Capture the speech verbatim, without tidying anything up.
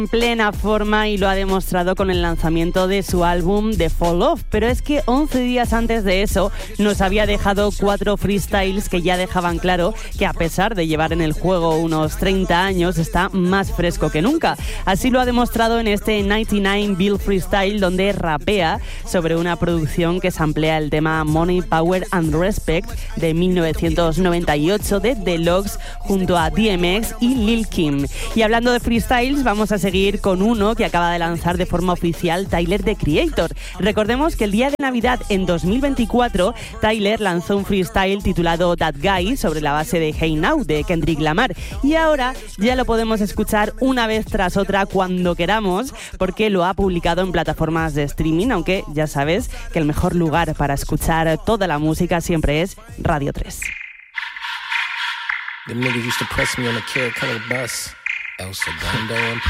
en plena forma y lo ha demostrado con el lanzamiento de su álbum The Fall Off, pero es que once días antes de eso nos había dejado cuatro freestyles que ya dejaban claro que a pesar de llevar en el juego unos treinta años está más fresco que nunca. Así lo ha demostrado en este noventa y nueve Bill Freestyle, donde rapea sobre una producción que samplea el tema Money, Power and Respect de mil novecientos noventa y ocho de Deluxe junto a D M X y Lil Kim. Y hablando de freestyles, vamos a seguir con uno que acaba de lanzar de forma oficial Tyler, The Creator. Recordemos que el día de Navidad en dos mil veinticuatro, Tyler lanzó un freestyle titulado That Guy sobre la base de Hey Now de Kendrick Lamar, y ahora ya lo podemos escuchar una vez tras otra cuando queramos, porque lo ha publicado en plataformas de streaming, aunque ya sabes que el mejor lugar para escuchar toda la música siempre es Radio tres. The niggas used to press me on the Carrot Color bus. El Segundo and